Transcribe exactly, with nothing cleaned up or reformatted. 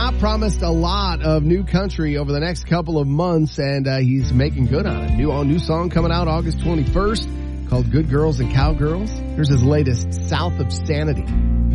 Scott promised a lot of new country over the next couple of months, and uh, he's making good on it. New, all new song coming out August twenty-first called Good Girls and Cowgirls. Here's his latest, South of Sanity.